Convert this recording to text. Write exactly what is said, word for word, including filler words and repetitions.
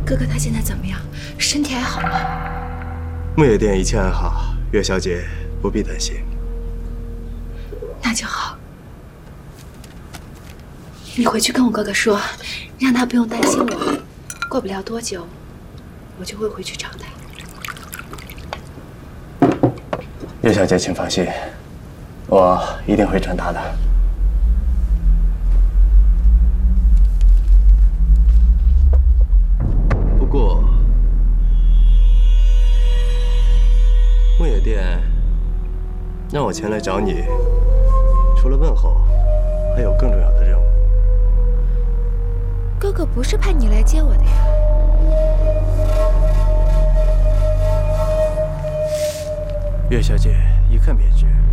哥哥他现在怎么样？身体还好吗？ 木野店一切安好，岳小姐不必担心。 那就好。你回去跟我哥哥说，让他不用担心我。过不了多久，我就会回去找他。 岳小姐，请放心，我一定会找他的。不过，木野店让我前来找你，除了问候，还有更重要的任务。 哥哥不是派你来接我的呀？ 岳小姐一看便知。